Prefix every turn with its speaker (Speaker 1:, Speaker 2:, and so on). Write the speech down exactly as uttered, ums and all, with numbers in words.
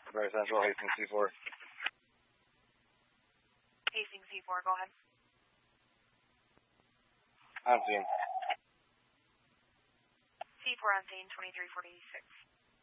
Speaker 1: Very Central, Hastings C four.
Speaker 2: Hastings C four, go ahead.
Speaker 1: On scene.
Speaker 2: C four on scene, twenty-three forty-six.